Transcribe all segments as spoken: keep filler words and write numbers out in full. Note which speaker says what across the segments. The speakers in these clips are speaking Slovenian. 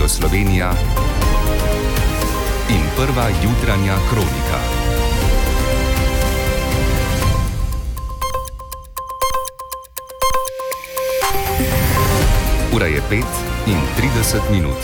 Speaker 1: Radio Slovenija in prva jutranja kronika. Ura je pet in trideset minut.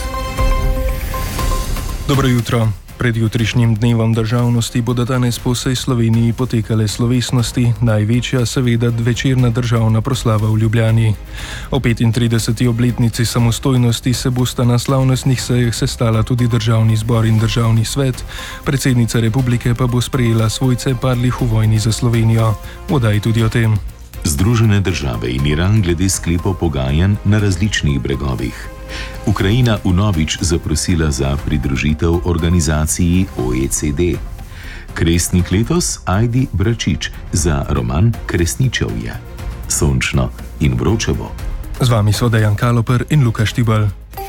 Speaker 2: Dobro jutro. Pred jutrišnjim dnevom državnosti bodo danes po vsej Sloveniji potekale slovesnosti, največja seveda večerna državna proslava v Ljubljani. O petintrideseti obletnici samostojnosti se bosta na slavnostnih sejah sestala tudi Državni zbor in Državni svet, predsednica republike pa bo sprejela svojce padlih v vojni za Slovenijo. Odaj tudi o tem.
Speaker 3: Združene države in Iran glede sklepov pogajanj na različnih bregovih. Ukrajina vnovič zaprosila za pridružitev organizaciji O E C D. Kresnik letos Ajdi Bračič za roman Kresničevje. Sončno in vročevo.
Speaker 2: Z vami so Dejan Kaloper in Luka Štibel.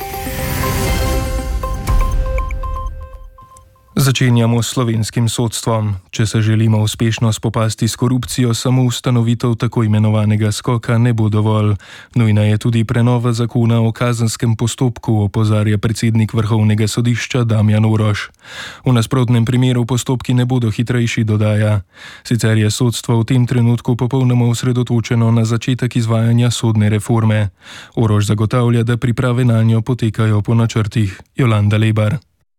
Speaker 2: Začenjamo s slovenskim sodstvom. Če se želimo uspešno spopasti s korupcijo, samo ustanovitev tako imenovanega skoka ne bo dovolj. Nujna je tudi prenova zakona o kazenskem postopku, opozarja predsednik Vrhovnega sodišča Damjan Orož. V nasprotnem primeru postopki ne bodo hitrejši, dodaja. Sicer je sodstvo v tem trenutku popolnoma osredotočeno na začetek izvajanja sodne reforme. Orož zagotavlja, da priprave nanjo potekajo po načrtih. Jolanda Lebar.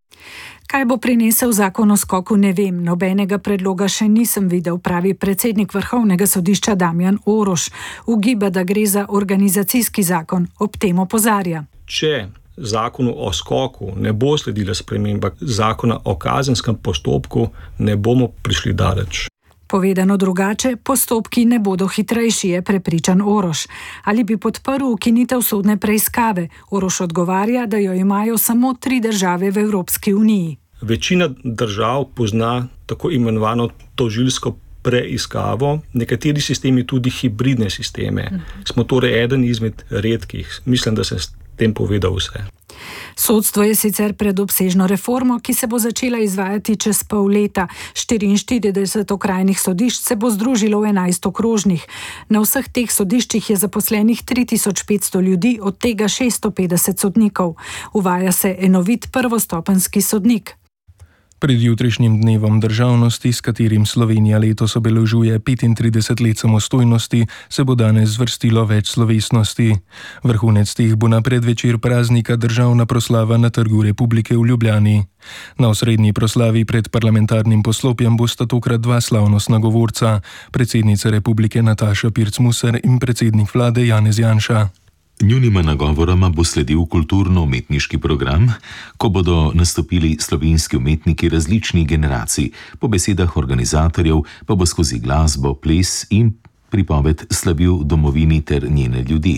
Speaker 4: Kaj bo prinesel zakon o skoku, ne vem. Nobenega predloga še nisem videl, pravi predsednik Vrhovnega sodišča Damjan Orož. Ugiba, da gre za organizacijski zakon, ob tem opozarja.
Speaker 5: Če zakonu o skoku ne bo sledila sprememba zakona o kazenskem postopku, ne bomo prišli daleč.
Speaker 4: Povedano drugače, postopki ne bodo hitrejši, je prepričan Orož. Ali bi podprl ukinitev sodne preiskave? Orož odgovarja, da jo imajo samo tri države v Evropski uniji.
Speaker 5: Večina držav pozna tako imenovano tožilsko preiskavo, nekateri sistemi tudi hibridne sisteme. Smo torej eden izmed redkih. Mislim, da sem s tem povedal vse.
Speaker 4: Sodstvo je sicer pred obsežno reformo, ki se bo začela izvajati čez pol leta. štiriinštirideset okrajnih sodišč se bo združilo v enajst okrožnih. Na vseh teh sodiščih je zaposlenih tri tisoč petsto ljudi, od tega šeststo petdeset sodnikov. Uvaja se enovit prvostopenjski sodnik.
Speaker 2: Pred jutrišnjim dnevom državnosti, s katerim Slovenija letos obeležuje petintrideset let samostojnosti, se bo danes zvrstilo več slovesnosti. Vrhunec teh bo na predvečer praznika državna proslava na Trgu Republike v Ljubljani. Na osrednji proslavi pred parlamentarnim poslopjem bosta tokrat dva slavnostna govorca, predsednica republike Nataša Pirc Musar in predsednik vlade Janez Janša.
Speaker 3: Njunima nagovoroma bo sledil kulturno-umetniški program, ko bodo nastopili slovenski umetniki različnih generacij, po besedah organizatorjev pa bo skozi glasbo, ples in pripoved slavil domovini ter njene ljudi.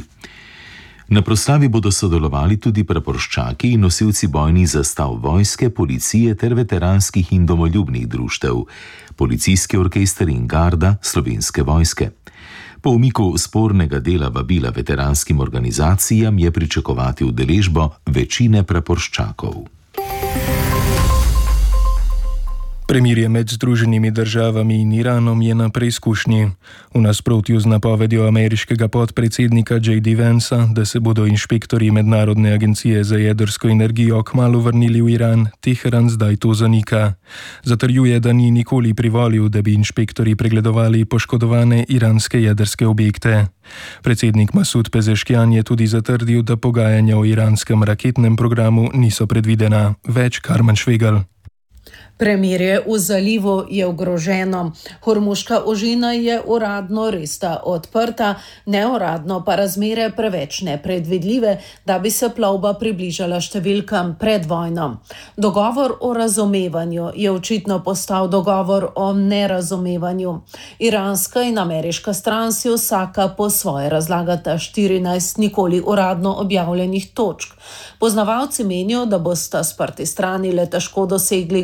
Speaker 3: Na proslavi bodo sodelovali tudi praporščaki in nosilci bojnih zastav vojske, policije ter veteranskih in domoljubnih društev, policijski orkester in garda Slovenske vojske. Po umiku spornega dela vabila veteranskim organizacijam je pričakovati udeležbo večine praporščakov.
Speaker 2: Premirje med Združenimi državami in Iranom je na preizkušnji. V nasprotju z napovedjo ameriškega podpredsednika J D Vansa, da se bodo inšpektorji Mednarodne agencije za jedrsko energijo kmalu vrnili v Iran, Teheran zdaj to zanika. Zatrjuje, da ni nikoli privolil, da bi inšpektorji pregledovali poškodovane iranske jedrske objekte. Predsednik Masud Pezeškian je tudi zatrdil, da pogajanja o iranskem raketnem programu niso predvidena. Več Karmen Švegal.
Speaker 6: Premirje v zalivu je ogroženo. Hormuška ožina je uradno resta odprta, neuradno pa razmere preveč nepredvidljive, da bi se plovba približala številkam pred vojno. Dogovor o razumevanju je očitno postal dogovor o nerazumevanju. Iranska in ameriška stran si vsaka po svoje razlagata štirinajst nikoli uradno objavljenih točk. Poznavalci menijo, da bosta sprti strani le težko dosegli končno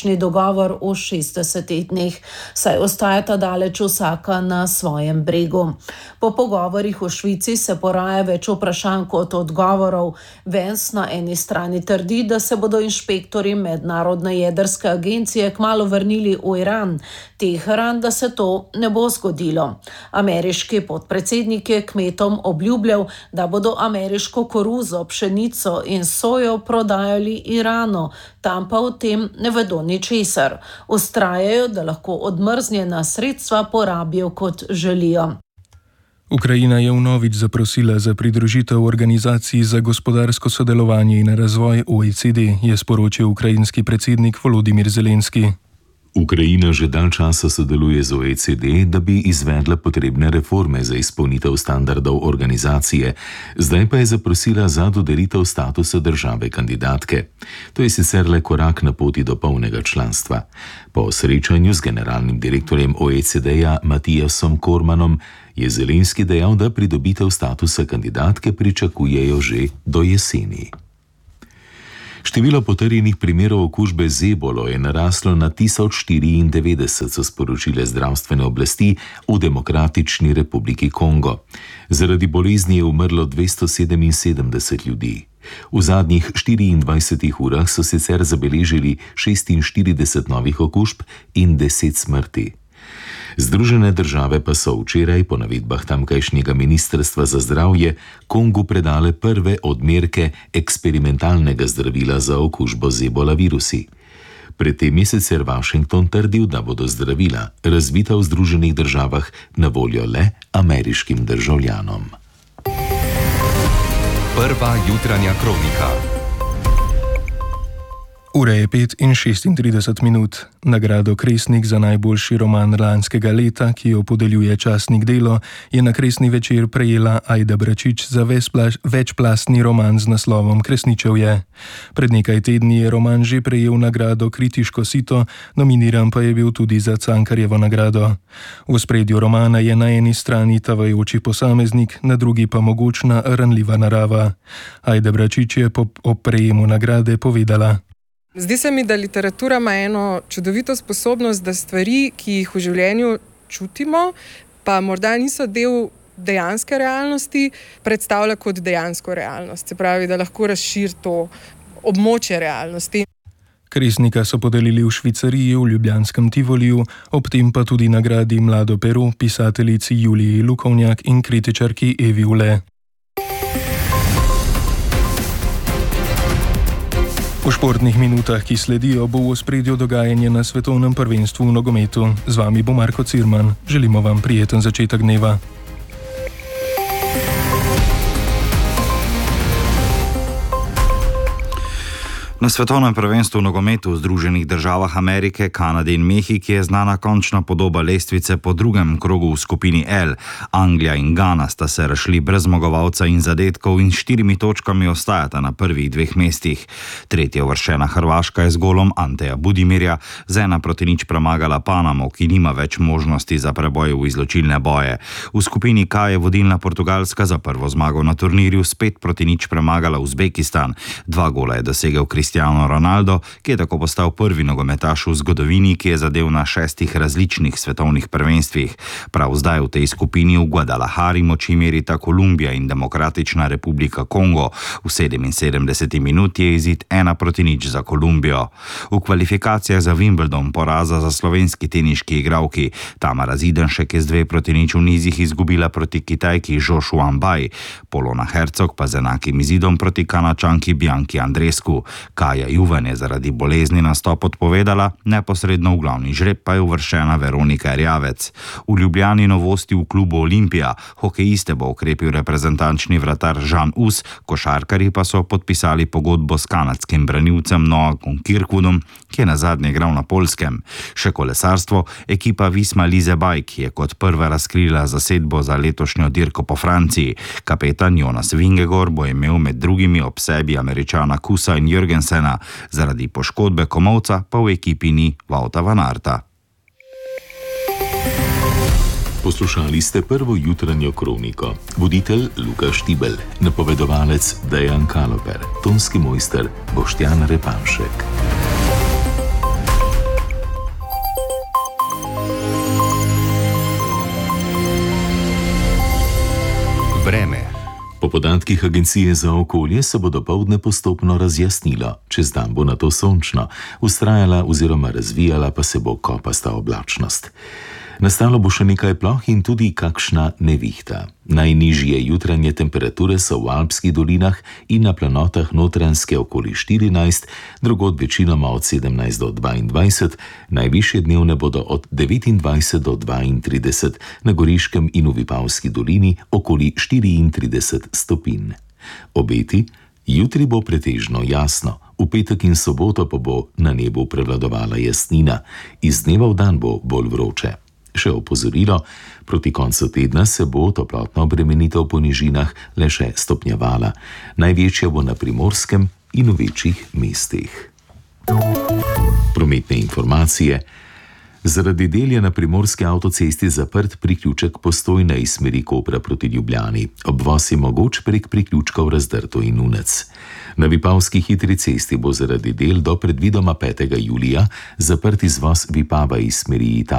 Speaker 6: končni dogovor v šestdesetih dneh, saj ostajata daleč vsaka na svojem bregu. Po pogovorih v Švici se poraja več vprašanj kot odgovorov. Vance na eni strani trdi, da se bodo inšpektorji Mednarodne jedrske agencije kmalu vrnili v Iran. Teheran, da se to ne bo zgodilo. Ameriški podpredsednik je kmetom obljubljal, da bodo ameriško koruzo, pšenico in sojo prodajali Iranu, tam pa o tem ne vedo ničesar. Vztrajajo, da lahko odmrznjena sredstva porabijo, kot želijo.
Speaker 2: Ukrajina je vnovič zaprosila za pridružitev Organizaciji za gospodarsko sodelovanje in razvoj O E C D, je sporočil ukrajinski predsednik Volodimir Zelenski.
Speaker 3: Ukrajina že dalj časa sodeluje z O E C D, da bi izvedla potrebne reforme za izpolnitev standardov organizacije, zdaj pa je zaprosila za dodelitev statusa države kandidatke. To je sicer le korak na poti do polnega članstva. Po srečanju z generalnim direktorjem O E C D-ja Matijasom Kormanom je Zelenski dejal, da pridobitev statusa kandidatke pričakujejo že do jeseni. Število potrjenih primerov okužbe z ebolo je naraslo na tisoč štiriindevetdeset, so sporočile zdravstvene oblasti v Demokratični republiki Kongo. Zaradi bolezni je umrlo dvesto sedeminsedemdeset ljudi. V zadnjih štiriindvajsetih urah so sicer zabeležili šestinštirideset novih okužb in deset smrti. Združene države pa so včeraj po navedbah tamkajšnjega ministrstva za zdravje Kongu predale prve odmerke eksperimentalnega zdravila za okužbo z ebola virusi. Pred tem je sicer Washington trdil, da bodo zdravila, razvita v Združenih državah, na voljo le ameriškim državljanom.
Speaker 1: Prva jutranja kronika.
Speaker 2: Ura je pet in šestintrideset minut. Nagrado Kresnik za najboljši roman lanskega leta, ki jo podeljuje časnik Delo, je na Kresni večer prejela Ajda Bračič za večplastni roman z naslovom Kresničevje. Pred nekaj tedni je roman že prejel nagrado Kritiško sito, nominiran pa je bil tudi za Cankarjevo nagrado. V ospredju romana je na eni strani tavajoči posameznik, na drugi pa mogočna, ranljiva narava. Ajda Bračič je po, ob prejemu nagrade povedala:
Speaker 7: Zdi se mi, da literatura ima eno čudovito sposobnost, da stvari, ki jih v življenju čutimo, pa morda niso del dejanske realnosti, predstavlja kot dejansko realnost. Se pravi, da lahko razširi to območje realnosti.
Speaker 2: Kresnika so podelili v Švicariji v ljubljanskem Tivoliju, ob tem pa tudi nagradi Mlado Pero, pisateljici Juliji Lukovnjak in kritičarki Evi Ule. V športnih minutah, ki sledijo, bo v ospredju dogajanje na svetovnem prvenstvu v nogometu. Z vami bo Marko Cirman. Želimo vam prijeten začetek dneva.
Speaker 8: Na svetovnem prvenstvu v nogometu v Združenih državah Amerike, Kanade in Mehiki je znana končna podoba lestvice po drugem krogu v skupini L. Anglija in Gana sta se razšli brez zmagovalca in zadetkov in štirimi točkami ostajata na prvih dveh mestih. Tretja uvrščena Hrvaška je z golom Anteja Budimirja z ena proti nič premagala Panamo, ki nima več možnosti za preboj v izločilne boje. V skupini K je vodilna Portugalska za prvo zmago na turnirju spet proti nič premagala Uzbekistan. Dva gola je dosegel Cristiano Ronaldo, ki je tako postal prvi nogometaš v zgodovini, ki je zadel na šestih različnih svetovnih prvenstvih. Prav zdaj v tej skupini v Guadalajari moči merita Kolumbija in Demokratična republika Kongo. V sedeminsedemdeseti minuti je izid ena proti nič za Kolumbijo. V kvalifikacijah za Wimbledon poraza za slovenski teniški igralki. Tamara Zidanšek je z dve proti nič v nizih izgubila proti Kitajki Zhou Shuangbai. Polona Hercog pa z enakim izidom proti Kanačanki Bianki Andrescu. Kaja Juvan je zaradi bolezni nastop odpovedala, neposredno v glavni žreb pa je uvrščena Veronika Erjavec. V Ljubljani novosti v klubu Olimpija, hokejiste bo okrepil reprezentančni vratar Žan Us, košarkarji pa so podpisali pogodbo s kanadskim branilcem Noakom Kirkwoodom, ki je nazadnje igral na Poljskem. Še kolesarstvo, ekipa Visma Lise Bike je kot prva razkrila zasedbo za letošnjo dirko po Franciji. Kapetan Jonas Vingegaard bo imel med drugimi ob sebi Američana Kusa in Jürgensen, zaradi poškodbe komolca pa v ekipi ni Wouta van Aerta.
Speaker 3: Poslušali ste prvo jutranjo kroniko. Voditelj Luka Štibel, napovedovalec Dejan Kaloper, tonski mojster Boštjan Repanšek. podatkih Agencije za okolje se bo dopoldne postopno razjasnilo, čez dan bo nato sončno, vztrajala oziroma razvijala pa se bo kopasta oblačnost. Nastalo bo še nekaj ploh in tudi kakšna nevihta. Najnižje jutranje temperature so v alpskih dolinah in na planotah Notranjske okoli štirinajst, drugod večinoma od sedemnajst do dvaindvajset, najvišje dnevne bodo od devetindvajset do dvaintrideset, na Goriškem in v Vipavski dolini okoli štiriintrideset stopinj. Obeti: jutri bo pretežno jasno, v petek in soboto pa bo na nebu prevladovala jasnina, iz dneva v dan bo bolj vroče. Še opozorilo, proti koncu tedna se bo toplotna obremenitev po nižinah le še stopnjevala. Največja bo na Primorskem in v večjih mestih. Prometne informacije. Zaradi del je na primorski avtocesti zaprt priključek Postojna iz smeri Kopra proti Ljubljani. Obvoz je mogoč prek priključkov Razdrto in Unec. Na Vipavski hitri cesti bo zaradi del do predvidoma petega julija zaprt izvoz Vipava iz smeri Italije.